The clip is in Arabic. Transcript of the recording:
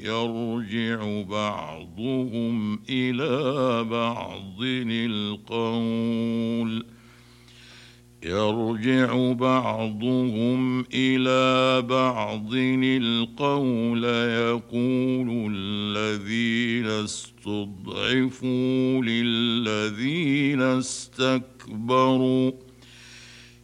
يرجع بعضهم إلى بعض القول يقول الذين استضعفوا للذين استكبروا